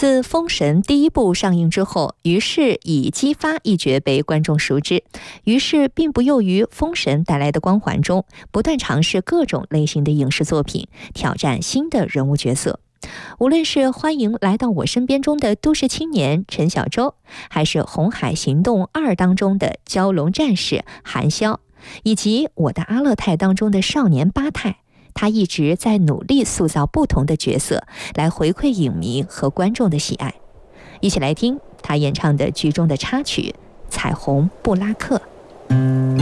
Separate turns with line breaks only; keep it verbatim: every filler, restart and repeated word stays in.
自《封神》第一部上映之后，于适以姬发一角被观众熟知。于适并不囿于《封神》带来的光环中，不断尝试各种类型的影视作品，挑战新的人物角色。无论是《欢迎来到我身边》中的都市青年陈小舟，还是《红海行动二》当中的蛟龙战士韩潇，以及《我的阿勒泰》当中的少年八泰，他一直在努力塑造不同的角色，来回馈影迷和观众的喜爱。一起来听他演唱的剧中的插曲《彩虹布拉克》。